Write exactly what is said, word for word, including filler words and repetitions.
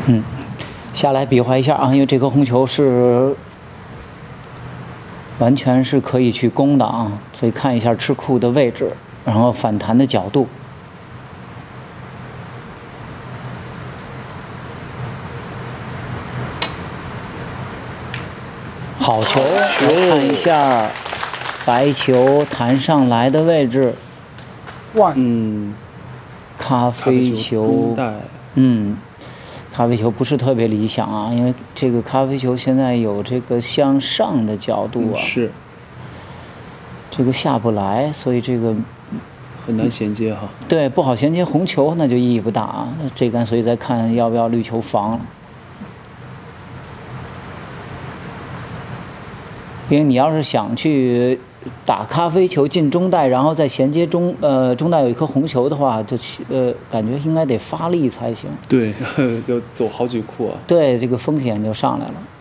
嗯，下来比划一下啊，因为这颗红球是完全是可以去攻的啊，所以看一下吃库的位置，然后反弹的角度。好球，来看一下白球弹上来的位置。 哇， 嗯， 咖啡球，嗯，咖啡球不是特别理想啊，因为这个咖啡球现在有这个向上的角度啊， 嗯、是， 这个下不来，所以这个很难衔接哈。 对，不好衔接红球，那就意义不大啊。那这杆所以再看要不要绿球防了。因为你要是想去打咖啡球进中袋，然后再衔接中呃中袋有一颗红球的话，就呃感觉应该得发力才行。 对，要走好几库啊。 对，这个风险就上来了。